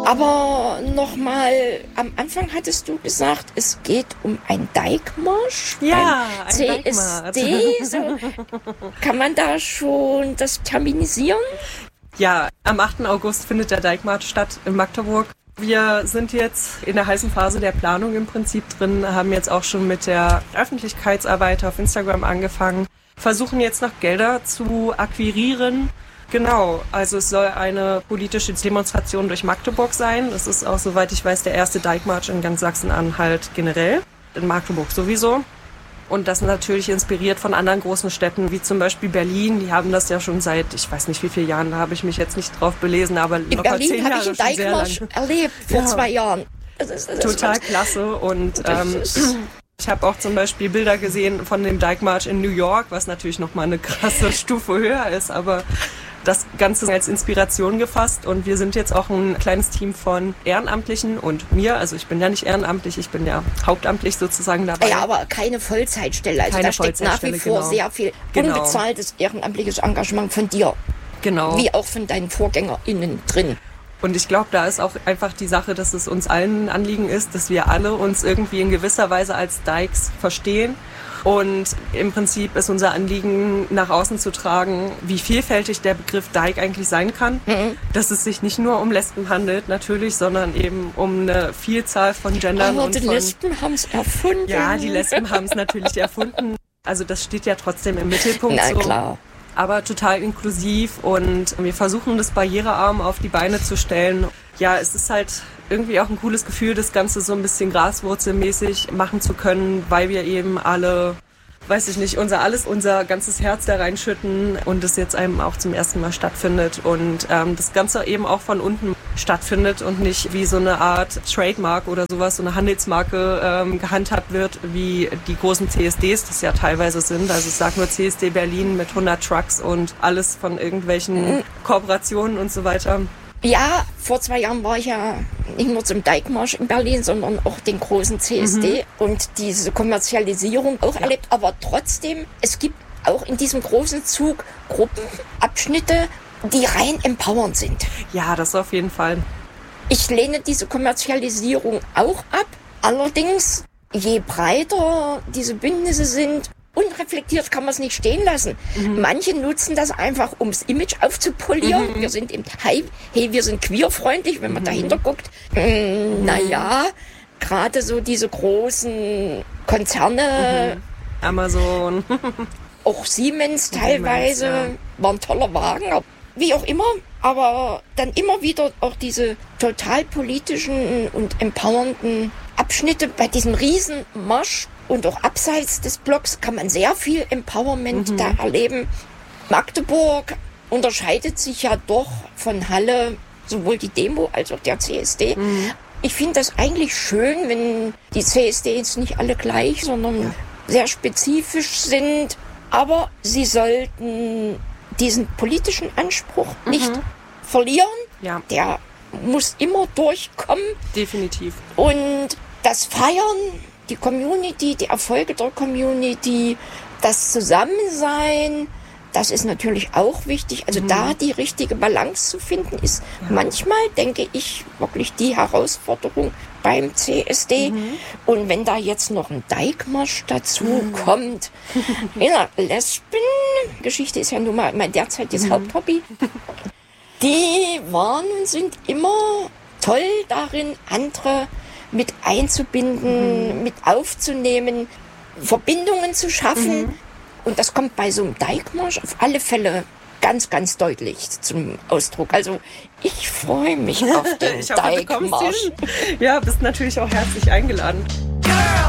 Aber nochmal, am Anfang hattest du gesagt, es geht um einen Dijkmarsch. Ja, ein CSD. So. Kann man da schon das terminisieren? Ja, am 8. August findet der Dijkmarsch statt in Magdeburg. Wir sind jetzt in der heißen Phase der Planung im Prinzip drin, haben jetzt auch schon mit der Öffentlichkeitsarbeit auf Instagram angefangen, versuchen jetzt noch Gelder zu akquirieren. Genau, also es soll eine politische Demonstration durch Magdeburg sein. Das ist auch, soweit ich weiß, der erste Dijkmarsch in ganz Sachsen-Anhalt generell, in Magdeburg sowieso. Und das natürlich inspiriert von anderen großen Städten, wie zum Beispiel Berlin. Die haben das ja schon seit, ich weiß nicht wie viele Jahren, da habe ich mich jetzt nicht drauf belesen, aber in Berlin habe ich einen Dijkmarsch erlebt vor 2 Jahren. Das total klasse und ich habe auch zum Beispiel Bilder gesehen von dem Dijkmarsch in New York, was natürlich nochmal eine krasse Stufe höher ist, aber das Ganze als Inspiration gefasst und wir sind jetzt auch ein kleines Team von Ehrenamtlichen und mir, also ich bin ja nicht ehrenamtlich, ich bin ja hauptamtlich sozusagen dabei. Ja, aber keine Vollzeitstelle, also keine da steckt nach wie vor sehr viel unbezahltes ehrenamtliches Engagement von dir, wie auch von deinen VorgängerInnen drin. Und ich glaube, da ist auch einfach die Sache, dass es uns allen ein Anliegen ist, dass wir alle uns irgendwie in gewisser Weise als Dykes verstehen. Und im Prinzip ist unser Anliegen, nach außen zu tragen, wie vielfältig der Begriff Dyke eigentlich sein kann. Dass es sich nicht nur um Lesben handelt, natürlich, sondern eben um eine Vielzahl von Gendern. Aber die Lesben haben es erfunden. Ja, die Lesben haben es natürlich erfunden. Also das steht ja trotzdem im Mittelpunkt. Na klar. Aber total inklusiv und wir versuchen das barrierearm auf die Beine zu stellen. Ja, es ist halt irgendwie auch ein cooles Gefühl, das Ganze so ein bisschen graswurzelmäßig machen zu können, weil wir eben alle, weiß ich nicht, unser ganzes Herz da reinschütten und es jetzt einem auch zum ersten Mal stattfindet und das Ganze eben auch von unten stattfindet und nicht wie so eine Art Trademark oder sowas, so eine Handelsmarke gehandhabt wird, wie die großen CSDs das ja teilweise sind. Also ich sag nur CSD Berlin mit 100 Trucks und alles von irgendwelchen Kooperationen und so weiter. Ja, vor 2 Jahren war ich ja nicht nur zum Dijkmarsch in Berlin, sondern auch den großen CSD und diese Kommerzialisierung auch erlebt. Aber trotzdem, es gibt auch in diesem großen Zug Gruppenabschnitte, die rein empowernd sind. Ja, das auf jeden Fall. Ich lehne diese Kommerzialisierung auch ab. Allerdings, je breiter diese Bündnisse sind, unreflektiert kann man es nicht stehen lassen. Manche nutzen das einfach, ums Image aufzupolieren. Wir sind wir sind queerfreundlich, wenn man dahinter guckt. Naja, gerade so diese großen Konzerne, Amazon, auch Siemens teilweise, war ein toller Wagen, wie auch immer. Aber dann immer wieder auch diese total politischen und empowernden Abschnitte bei diesem Riesenmarsch. Und auch abseits des Blocks kann man sehr viel Empowerment da erleben. Magdeburg unterscheidet sich ja doch von Halle, sowohl die Demo als auch der CSD. Ich finde das eigentlich schön, wenn die CSDs nicht alle gleich, sondern sehr spezifisch sind. Aber sie sollten diesen politischen Anspruch nicht verlieren. Ja. Der muss immer durchkommen. Definitiv. Und das Feiern, die Community, die Erfolge der Community, das Zusammensein, das ist natürlich auch wichtig. Also da die richtige Balance zu finden, ist manchmal, denke ich, wirklich die Herausforderung beim CSD. Und wenn da jetzt noch ein Dijkmarsch dazu kommt, ja, Lesben-Geschichte ist ja nun mal mein derzeitiges Haupthobby. Die waren und sind immer toll darin, andere mit einzubinden, mit aufzunehmen, Verbindungen zu schaffen. Und das kommt bei so einem Dijkmarsch auf alle Fälle ganz, ganz deutlich zum Ausdruck. Also ich freue mich auf den Dijkmarsch. Ja, bist natürlich auch herzlich eingeladen.